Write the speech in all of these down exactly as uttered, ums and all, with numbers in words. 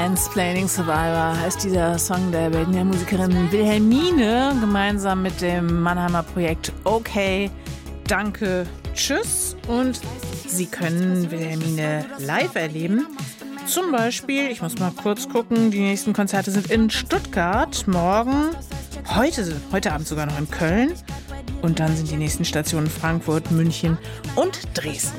Mansplaining Survivor heißt dieser Song der Berliner Musikerin Wilhelmine gemeinsam mit dem Mannheimer Projekt Okay, Danke, Tschüss. Und Sie können Wilhelmine live erleben. Zum Beispiel, ich muss mal kurz gucken, die nächsten Konzerte sind in Stuttgart morgen, heute, heute Abend sogar noch in Köln. Und dann sind die nächsten Stationen Frankfurt, München und Dresden.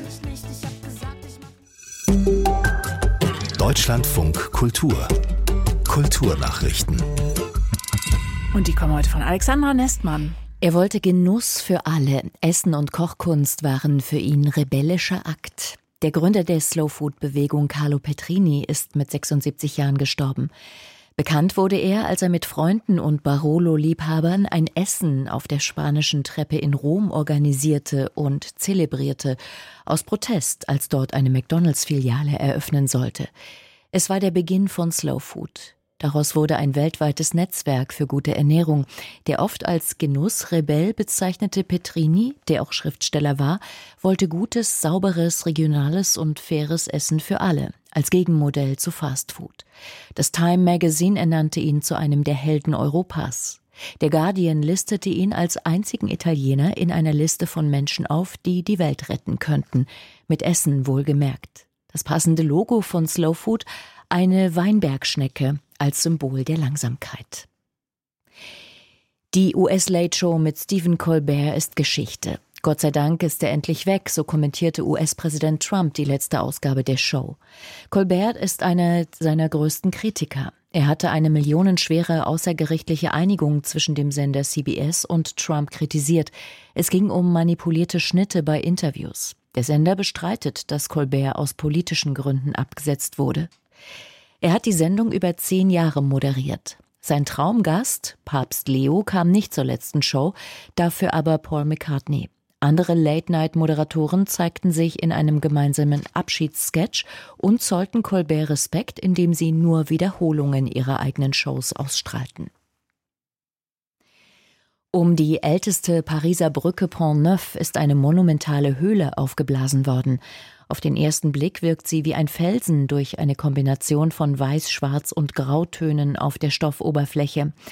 Deutschlandfunk Kultur. Kulturnachrichten. Und die kommen heute von Alexandra Nestmann. Er wollte Genuss für alle. Essen und Kochkunst waren für ihn rebellischer Akt. Der Gründer der Slow-Food-Bewegung Carlo Petrini ist mit sechsundsiebzig Jahren gestorben. Bekannt wurde er, als er mit Freunden und Barolo-Liebhabern ein Essen auf der Spanischen Treppe in Rom organisierte und zelebrierte, aus Protest, als dort eine McDonalds-Filiale eröffnen sollte. Es war der Beginn von Slow Food. Daraus wurde ein weltweites Netzwerk für gute Ernährung. Der oft als Genussrebell bezeichnete Petrini, der auch Schriftsteller war, wollte gutes, sauberes, regionales und faires Essen für alle, als Gegenmodell zu Fast Food. Das Time Magazine ernannte ihn zu einem der Helden Europas. Der Guardian listete ihn als einzigen Italiener in einer Liste von Menschen auf, die die Welt retten könnten, mit Essen wohlgemerkt. Das passende Logo von Slow Food, eine Weinbergschnecke als Symbol der Langsamkeit. Die U S-Late-Show mit Stephen Colbert ist Geschichte. Gott sei Dank ist er endlich weg, so kommentierte U S-Präsident Trump die letzte Ausgabe der Show. Colbert ist einer seiner größten Kritiker. Er hatte eine millionenschwere außergerichtliche Einigung zwischen dem Sender C B S und Trump kritisiert. Es ging um manipulierte Schnitte bei Interviews. Der Sender bestreitet, dass Colbert aus politischen Gründen abgesetzt wurde. Er hat die Sendung über zehn Jahre moderiert. Sein Traumgast, Papst Leo, kam nicht zur letzten Show, dafür aber Paul McCartney. Andere Late-Night-Moderatoren zeigten sich in einem gemeinsamen Abschiedssketch und zollten Colbert Respekt, indem sie nur Wiederholungen ihrer eigenen Shows ausstrahlten. Um die älteste Pariser Brücke Pont Neuf ist eine monumentale Höhle aufgeblasen worden. Auf den ersten Blick wirkt sie wie ein Felsen durch eine Kombination von Weiß, Schwarz und Grautönen auf der Stoffoberfläche.